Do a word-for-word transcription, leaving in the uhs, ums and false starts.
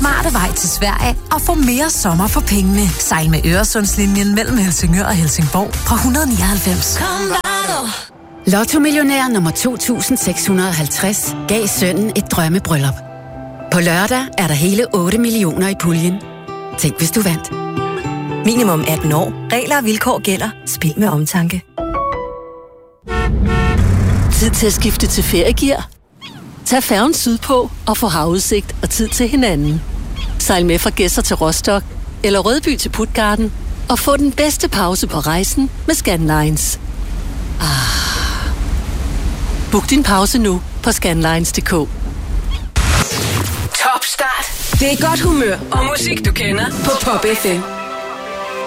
smarte vej til Sverige og få mere sommer for pengene. Sejl med Øresundslinjen mellem Helsingør og Helsingborg fra et hundrede nioghalvfems. Lotto-millionær nummer to tusind seks hundrede og halvtreds gav sønnen et drømmebryllup. På lørdag er der hele otte millioner i puljen. Tænk, hvis du vandt. Minimum atten år. Regler og vilkår gælder. Spil med omtanke. Tid til at skifte til feriegear. Tag færgen sydpå og få havudsigt og tid til hinanden. Sejl med fra Gedser til Rostock eller Rødby til Puttgarden og få den bedste pause på rejsen med Scandlines. Ah. Book din pause nu på scandlines punktum d k. Top start. Det er godt humør og musik, du kender på Pop F M.